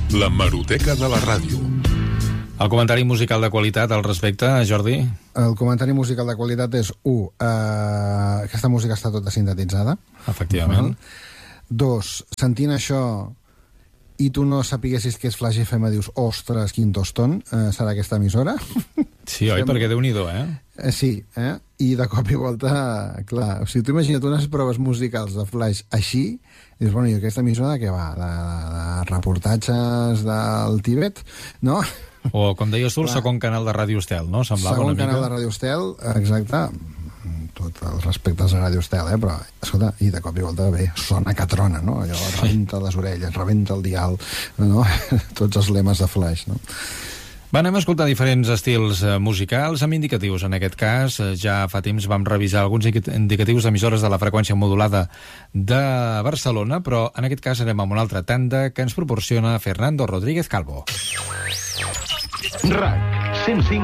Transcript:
L'hemeroteca de la ràdio. El comentari musical de qualitat al respecte, Jordi? El comentari musical de qualitat és, aquesta música està tota sintetitzada. Efectivament. 2, sentint això i tu no sapiguessis que és Flash FM, dius, ostres, quin toston, serà aquesta emissora? Sí, oi? Perquè Déu-n'hi-do, Sí, i de cop i volta, clar, o sigui, tu imagina't unes proves musicals de Flash així, dius, bueno, i aquesta emissora de què va? De reportatges del Tibet, no? O, com deies tu, el segon canal de Ràdio Estel, no? Semblava una mica. Segon canal de Ràdio Estel, exacte, tots els respectes a Ràdio Estel, però, escolta, i de cop i volta, bé, sona que trona, no? Allò rebenta les orelles, rebenta el dial, no? Tots els lemes de Flash, no? Va, anem a escoltar diferents estils musicals amb indicatius. En aquest cas, ja fa temps vam revisar alguns indicatius d'emissores de la freqüència modulada de Barcelona, però en aquest cas anem amb una altra tanda que ens proporciona Fernando Rodríguez Calvo. RAC 105.